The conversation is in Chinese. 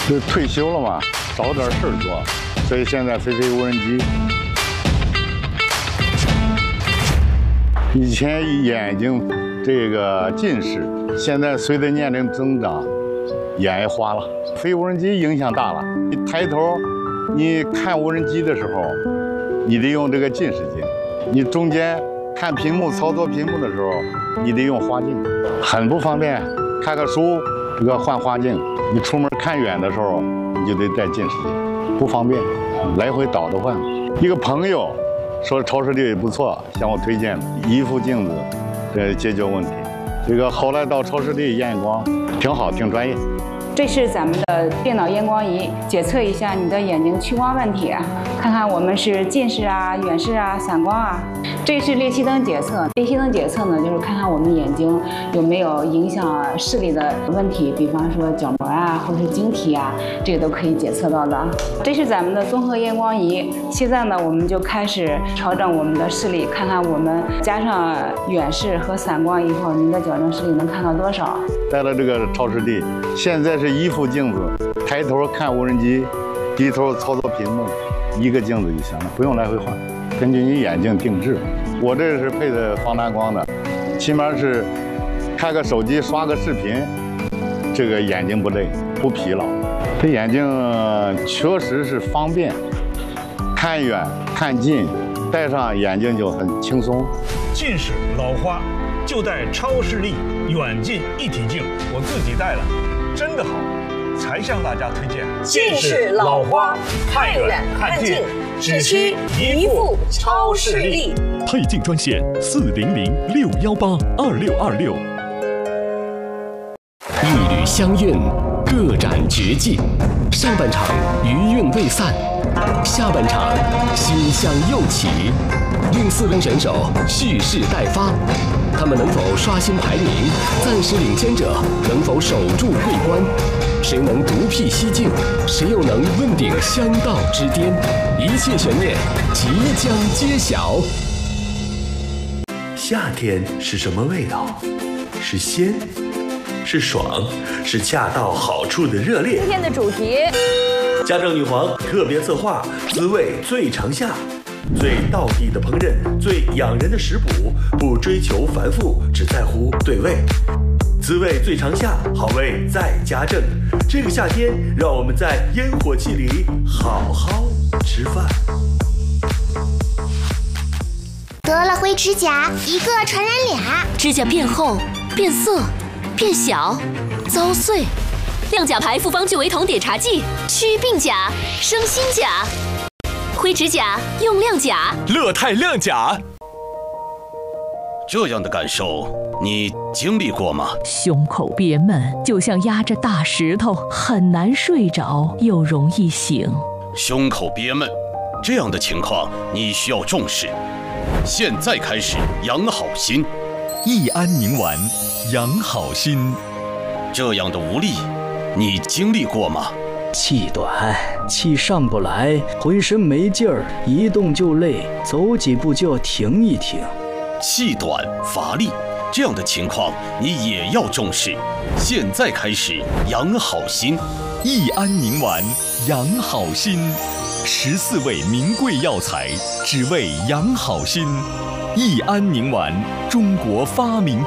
就退休了嘛，找点事儿做，所以现在飞无人机。以前眼睛这个近视，现在随着年龄增长，眼也花了。飞无人机影响大了，你抬头，你看无人机的时候，你得用这个近视镜；你中间看屏幕、操作屏幕的时候，你得用花镜，很不方便。看个书，这个换花镜。你出门看远的时候，你就得戴近视镜，不方便，来回倒着换。一个朋友说超视力不错，向我推荐一副镜子，解决问题。这个后来到超视力验光，挺好，挺专业。 这是咱们的电脑验光仪，检测一下你的眼睛屈光问题，看看我们是近视啊、远视啊、散光啊。这是裂隙灯检测，裂隙灯检测呢，就是看看我们眼睛有没有影响视力的问题，比方说角膜啊，或者是晶体啊，这个都可以检测到的。这是咱们的综合验光仪，现在呢，我们就开始调整我们的视力，看看我们加上远视和散光以后，您的矫正视力能看到多少。 带了这个超视力，现在是一副镜子，抬头看无人机，低头操作屏幕，一个镜子就行了，不用来回换，根据你眼睛定制。我这是配的防蓝光的，起码是看个手机、刷个视频，这个眼睛不累、不疲劳。这眼睛确实是方便，看远看近，戴上眼睛就很轻松。 近视老花就戴超视力远近一体镜，我自己戴了，真的好，才向大家推荐。 近视老花看远看近，只需一副超视力。 配镜专线400-618-2626。 一缕香韵，各展绝技。上半场余韵未散，下半场馨香又起。令4名选手蓄势待发，他们能否刷新排名，暂时领先者能否守住桂冠？谁能独辟蹊径？谁又能问鼎香道之巅？一切悬念即将揭晓。 夏天是什么味道？是鲜，是爽，是恰到好处的热烈。 今天的主题： 家政女皇特别策划，滋味最长夏。最道地的烹饪，最养人的食谱，不追求繁复，只在乎对味。滋味最长夏，好味在家政。这个夏天，让我们在烟火气里好好吃饭。 得了灰指甲，一个传染俩， 指甲变厚、变色、变小、遭碎。亮甲牌复方聚维酮碘茶剂，祛病甲，生新甲。灰指甲用亮甲， 乐泰亮甲。 这样的感受你经历过吗？ 胸口憋闷，就像压着大石头，很难睡着，又容易醒。 胸口憋闷，这样的情况你需要重视。现在开始养好心， 益安宁丸养好心。 这样的无力，你经历过吗？ 气短，气上不来，浑身没劲儿，一动就累，走几步就要停一停。 气短乏力，这样的情况你也要重视。现在开始养好心， 益安宁丸养好心，14味名贵药材，只为养好心。益安宁丸，中国发明。